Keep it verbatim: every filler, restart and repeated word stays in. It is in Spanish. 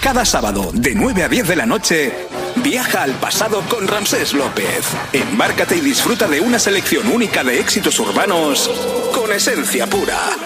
Cada sábado, de nueve a diez de la noche, viaja al pasado con Ramsés López. Embárcate y disfruta de una selección única de éxitos urbanos con esencia pura.